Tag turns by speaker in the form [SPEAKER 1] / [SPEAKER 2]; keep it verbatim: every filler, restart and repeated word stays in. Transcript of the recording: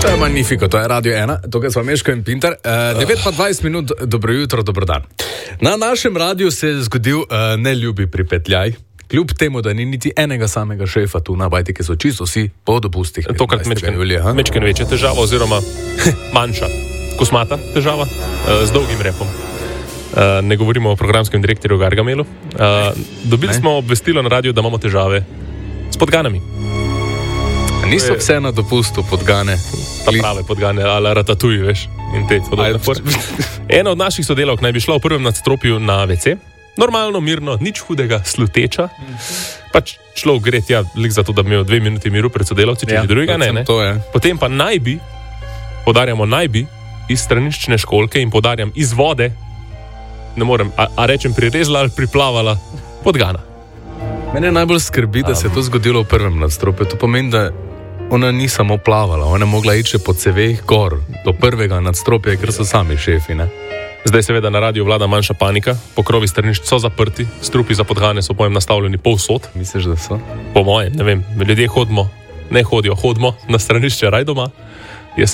[SPEAKER 1] To je magnifiko, to je Radio ena, tukaj smo Meško in Pinter. Uh, devet pa dvajset minut, dobro jutro, dobro dan. Na našem radiju se je zgodil uh, neljubi pripetljaj. Kljub temu, da ni niti enega samega šefa tu na bajti, ki so čisto vsi po dopustih.
[SPEAKER 2] Tokrat mečken večja težava oziroma manjša, kosmata težava uh, z dolgim repom. Uh, ne govorimo o programskem direktorju Gargamelu. Uh, dobili ne. smo obvestilo na radiju, da imamo težave s podganami.
[SPEAKER 1] Niso vse na dopustu podgane.
[SPEAKER 2] Ta prave podgane, ali ratatuji, veš. In te, Ena od naših sodelavk naj bi šla v prvem nadstropju na ve ce. Normalno, mirno, nič hudega, sluteča. Pač človek gre tja, lik za to, da bi imel dve minuti miru pred sodelavci, če ja, drugega ne. ne.
[SPEAKER 1] To je.
[SPEAKER 2] Potem pa naj bi, podarjamo naj bi, iz straniščne školke in podarjam iz vode, ne morem, a, a rečem prirezla ali priplavala podgana.
[SPEAKER 1] Mene najbolj skrbi, da se je to zgodilo v prvem nadstropju. To pomeni, da ona ni samo plavala, ona je mogla iti po ceveh gor do prvega nadstropja, ker so sami šefi, ne?
[SPEAKER 2] Zdaj seveda na radiju vlada manjša panika, pokrovi stranišč so zaprti, strupi za podgane so pojem nastavljeni povsod.
[SPEAKER 1] Misliš, da so?
[SPEAKER 2] Po mojem, ne vem, ljudje hodimo, ne hodijo, hodimo na stranišče raj doma.